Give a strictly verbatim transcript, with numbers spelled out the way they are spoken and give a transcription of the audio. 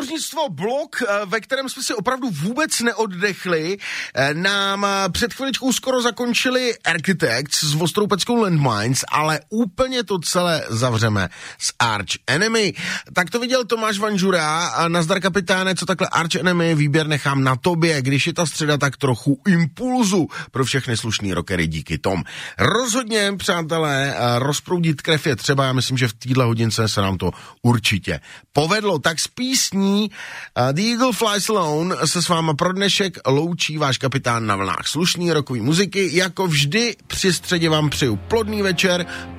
Námořnictvo blok, ve kterém jsme si opravdu vůbec neoddechli, nám před chviličkou skoro zakončili Architects s Ostroupeckou Landmines, ale úplně to celé zavřeme s Arch Enemy. Tak to viděl Tomáš Vanžura. Nazdar kapitáne, co takhle Arch Enemy, výběr nechám na tobě, když je ta středa, tak trochu impulzu pro všechny slušný rockery, díky tom. Rozhodně, přátelé, rozproudit krev je třeba, já myslím, že v téhle hodince se nám to určitě povedlo. Tak s písní uh, The Eagle Flies Alone se s váma pro dnešek loučí váš kapitán na vlnách slušný rockový muziky. Jako vždy při středě vám přeju plodný večer,